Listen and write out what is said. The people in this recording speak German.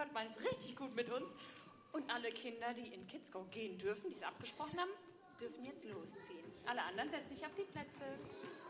hat, meint es richtig gut mit uns. Und alle Kinder, die in Kids Go gehen dürfen, die es abgesprochen haben, dürfen jetzt losziehen. Alle anderen setzen sich auf die Plätze.